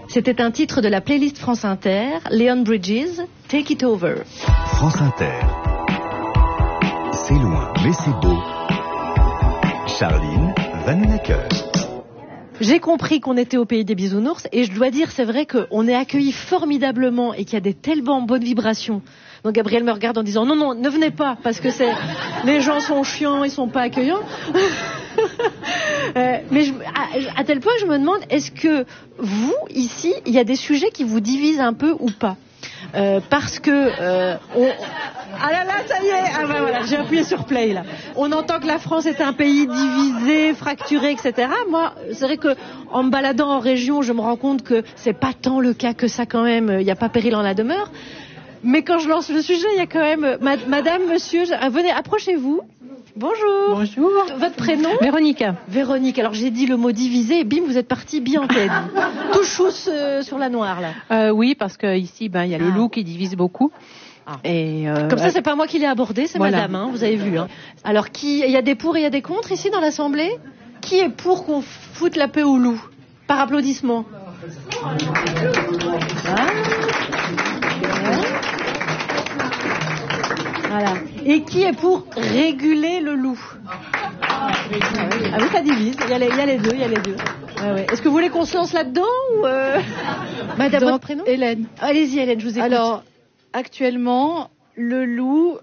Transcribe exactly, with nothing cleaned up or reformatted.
C'était un titre de la playlist France Inter, Leon Bridges, Take It Over. France Inter. C'est loin, mais c'est beau. Charline Vanhoenacker. J'ai compris qu'on était au pays des bisounours et je dois dire, c'est vrai qu'on est accueillis formidablement et qu'il y a des tellement bonnes vibrations. Donc Gabriel me regarde en disant non, non, ne venez pas parce que c'est les gens sont chiants, ils sont pas accueillants. euh, mais je, à, à tel point, je me demande, est-ce que vous, ici, il y a des sujets qui vous divisent un peu ou pas ? Euh, parce que euh, on... ah là là, ça y est, ah ben voilà, j'ai appuyé sur play là. On entend que la France est un pays divisé, fracturé, et cetera. Moi, c'est vrai que en me baladant en région, je me rends compte que c'est pas tant le cas que ça quand même. Il n'y a pas péril en la demeure. Mais quand je lance le sujet, il y a quand même ma- Madame, Monsieur, je... ah, venez, approchez-vous. Bonjour. Bonjour. Votre prénom ? Véronique. Véronique. Alors j'ai dit le mot divisé et bim, vous êtes partie biancaine. Tout chousse euh, sur la noire là. Euh, oui, parce que ici, ben, il y a le Ah. loup qui divise beaucoup. Ah. Et euh, Comme ça, c'est pas moi qui l'ai abordé, c'est voilà. Madame. Hein, vous avez vu. Hein. Alors qui Il y a des pour et il y a des contre ici dans l'Assemblée. Qui est pour qu'on foute la paix au loup ? Par applaudissement. Ah. Voilà. Et qui est pour réguler le loup ? Ah oui, ça divise. Il y a les, il y a les deux, il y a les deux. Ouais, ouais. Est-ce que vous voulez qu'on se lance là-dedans ou euh... Madame, Donc, votre prénom ? Hélène. Allez-y, Hélène, je vous écoute. Alors, actuellement, le loup